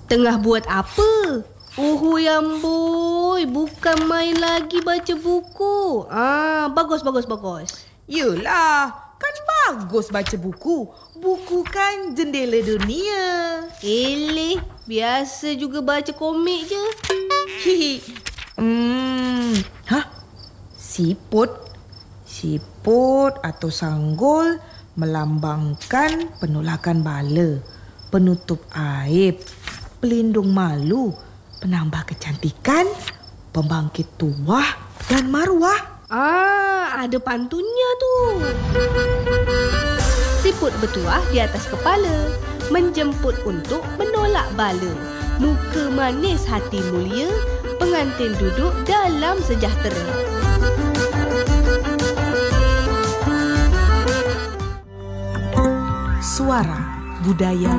Tengah buat apa? Yang boy, bukan main lagi baca buku. Bagus. Yelah, kan bagus baca buku. Buku kan jendela dunia. Eleh, biasa juga baca komik je. Siput atau sanggul melambangkan penolakan bala, penutup aib, pelindung malu, penambah kecantikan, pembangkit tuah dan maruah. Ada pantunnya tu. Siput bertuah di atas kepala, menjemput untuk menolak bala. Muka manis hati mulia, pengantin duduk dalam sejahtera. Suara Budaya